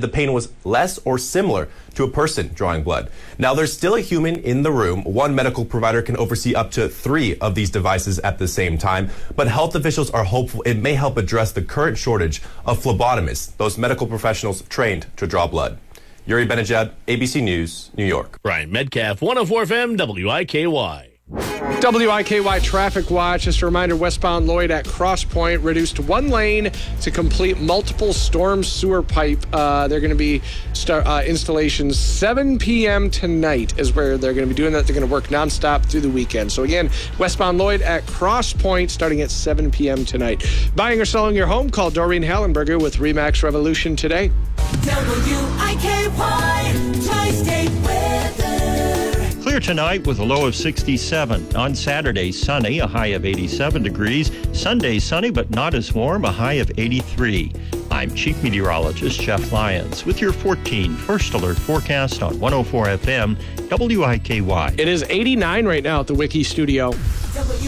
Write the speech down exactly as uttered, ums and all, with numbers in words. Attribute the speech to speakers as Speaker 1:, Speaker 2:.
Speaker 1: the pain was less or similar to a person drawing blood. Now, there's still a human in the room. One medical provider can oversee up to three of these devices at the same time, but health officials are hopeful it may help address the current shortage of phlebotomists, those medical professionals trained to draw blood. Yuri Benajad, A B C News, New York.
Speaker 2: Brian Metcalf, one oh four F M, W I K Y.
Speaker 3: W I K Y Traffic Watch. Just a reminder, westbound Lloyd at Cross Point reduced to one lane to complete multiple storm sewer pipe. Uh, they're going to be start, uh, installations seven p.m. tonight is where they're going to be doing that. They're going to work nonstop through the weekend. So again, westbound Lloyd at Cross Point starting at seven p.m. tonight. Buying or selling your home? Call Doreen Hallenberger with Remax Revolution today.
Speaker 4: W I K Y Tri-State Weather.
Speaker 5: Clear tonight with a low of sixty-seven. On Saturday, sunny, a high of eighty-seven degrees. Sunday, sunny but not as warm, a high of eighty-three. I'm Chief Meteorologist Jeff Lyons with your fourteen First Alert forecast on one oh four F M, W I K Y.
Speaker 3: It is eighty-nine right now at the Wiki Studio.